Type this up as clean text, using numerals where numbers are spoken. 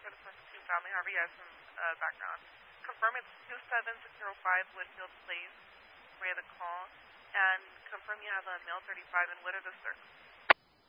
for the person two family. However, you have some background. Confirm it's 27605 Woodfield Place. Where you have the call. And confirm you have a male 35 and what are the circumstances?